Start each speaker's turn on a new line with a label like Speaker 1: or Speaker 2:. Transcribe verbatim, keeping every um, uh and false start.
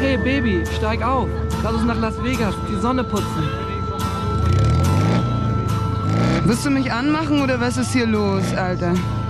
Speaker 1: Okay, Baby, steig auf. Lass uns nach Las Vegas, die Sonne putzen.
Speaker 2: Wirst du mich anmachen oder was ist hier los, Alter?